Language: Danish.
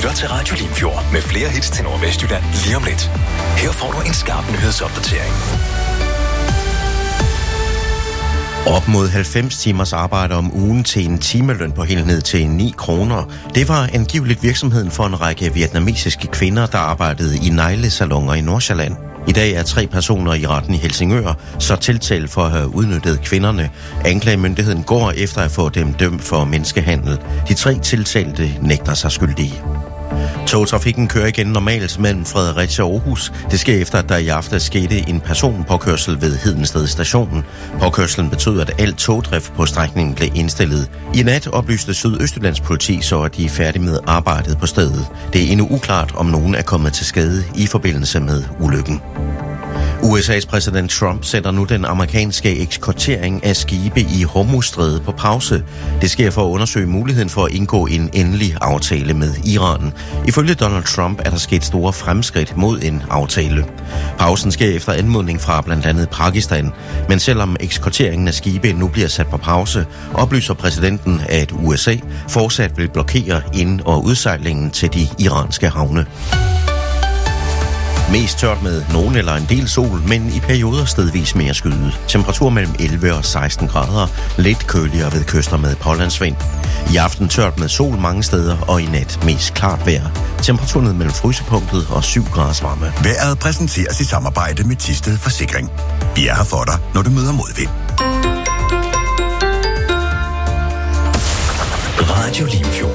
lytter til Radio Limfjord med flere hits til Nordvestjylland lige om lidt. Her får du en skarp nyhedsopdatering. Op mod 90 timers arbejde om ugen til en timeløn på helt ned til 9 kroner. Det var angiveligt virksomheden for en række vietnamesiske kvinder, der arbejdede i neglesaloner i Nordsjælland. I dag er 3 personer i retten i Helsingør så tiltalt for at have udnyttet kvinderne. Anklagemyndigheden går efter at få dem dømt for menneskehandel. De 3 tiltalte nægter sig skyldige. Togtrafikken kører igen normalt mellem Fredericia og Aarhus. Det sker efter, at der i aften skete en personpåkørsel ved Hedensted station. Påkørselen betød, at al togdrift på strækningen blev indstillet. I nat oplyste Sydøstjyllands politi så, at de er færdige med arbejdet på stedet. Det er endnu uklart, om nogen er kommet til skade i forbindelse med ulykken. USA's præsident Trump sætter nu den amerikanske eskortering af skibe i Hormuzstrædet på pause. Det sker for at undersøge muligheden for at indgå en endelig aftale med Iran. Ifølge Donald Trump er der sket store fremskridt mod en aftale. Pausen sker efter anmodning fra blandt andet Pakistan. Men selvom eskorteringen af skibe nu bliver sat på pause, oplyser præsidenten, at USA fortsat vil blokere ind- og udsejlingen til de iranske havne. Mest tørt med nogen eller en del sol, men i perioder stedvis mere skyde. Temperatur mellem 11 og 16 grader. Lidt køligere ved kyster med pålandsvind. I aften tørt med sol mange steder, og i nat mest klart vejr. Temperaturen mellem frysepunktet og 7 graders varme. Vejret præsenteres i samarbejde med Thisted Forsikring. Vi er her for dig, når du møder modvind. Radio Limfjord.